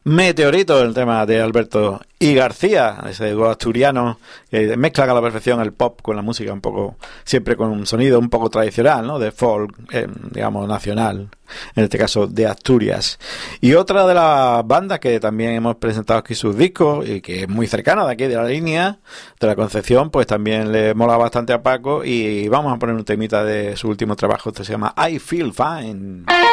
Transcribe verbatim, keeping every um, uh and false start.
Meteorito, el tema de Alberto y García, ese dúo asturiano que mezcla a la perfección el pop con la música, un poco, siempre con un sonido un poco tradicional, ¿no? De folk, eh, digamos, nacional, en este caso de Asturias. Y otra de las bandas que también hemos presentado aquí sus discos y que es muy cercana de aquí, de la línea de la Concepción, pues también le mola bastante a Paco y vamos a poner un temita de su último trabajo, que se llama I Feel Fine.